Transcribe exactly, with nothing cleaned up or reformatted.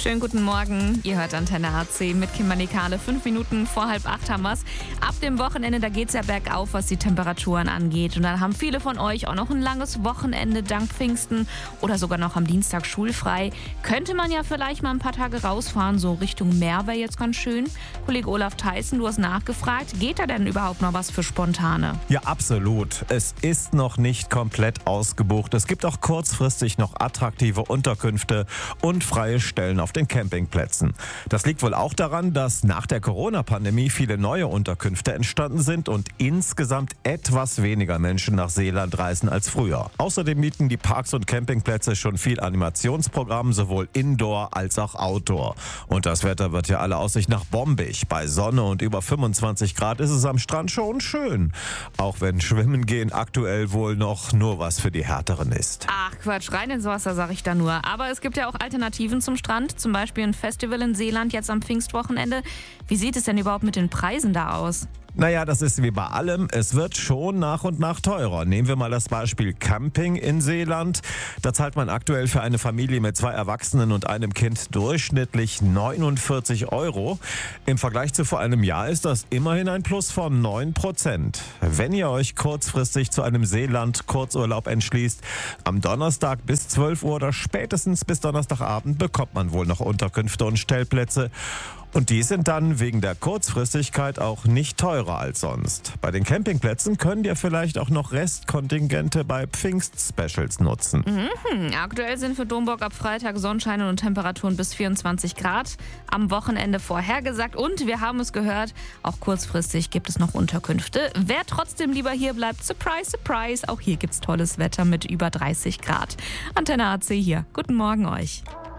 Schönen guten Morgen. Ihr hört Antenne A C mit Kimberly Kahle. Fünf Minuten vor halb acht haben wir's. Ab dem Wochenende, da geht's ja bergauf, was die Temperaturen angeht. Und dann haben viele von euch auch noch ein langes Wochenende dank Pfingsten oder sogar noch am Dienstag schulfrei. Könnte man ja vielleicht mal ein paar Tage rausfahren, so Richtung Meer wäre jetzt ganz schön. Kollege Olaf Theissen, du hast nachgefragt. Geht da denn überhaupt noch was für Spontane? Ja, absolut. Es ist noch nicht komplett ausgebucht. Es gibt auch kurzfristig noch attraktive Unterkünfte und freie Stellen auf den Campingplätzen. Das liegt wohl auch daran, dass nach der Corona-Pandemie viele neue Unterkünfte entstanden sind und insgesamt etwas weniger Menschen nach Seeland reisen als früher. Außerdem bieten die Parks und Campingplätze schon viel Animationsprogramm, sowohl Indoor als auch Outdoor. Und das Wetter wird ja alle Aussicht nach bombig. Bei Sonne und über fünfundzwanzig Grad ist es am Strand schon schön. Auch wenn Schwimmen gehen aktuell wohl noch nur was für die Härteren ist. Ach Quatsch, rein ins Wasser, sag ich da nur. Aber es gibt ja auch Alternativen zum Strand, zum Beispiel ein Festival in Seeland jetzt am Pfingstwochenende. Wie sieht es denn überhaupt mit den Preisen da aus? Naja, das ist wie bei allem. Es wird schon nach und nach teurer. Nehmen wir mal das Beispiel Camping in Seeland. Da zahlt man aktuell für eine Familie mit zwei Erwachsenen und einem Kind durchschnittlich neunundvierzig Euro. Im Vergleich zu vor einem Jahr ist das immerhin ein Plus von neun Prozent. Wenn ihr euch kurzfristig zu einem Seeland-Kurzurlaub entschließt, am Donnerstag bis zwölf Uhr oder spätestens bis Donnerstagabend bekommt man wohl noch Unterkünfte und Stellplätze. Und die sind dann wegen der Kurzfristigkeit auch nicht teurer als sonst. Bei den Campingplätzen könnt ihr vielleicht auch noch Restkontingente bei Pfingst-Specials nutzen. Mhm. Aktuell sind für Domburg ab Freitag Sonnenschein und Temperaturen bis vierundzwanzig Grad. Am Wochenende vorhergesagt. Und wir haben es gehört, auch kurzfristig gibt es noch Unterkünfte. Wer trotzdem lieber hier bleibt, surprise, surprise. Auch hier gibt es tolles Wetter mit über dreißig Grad. Antenne A C hier. Guten Morgen euch.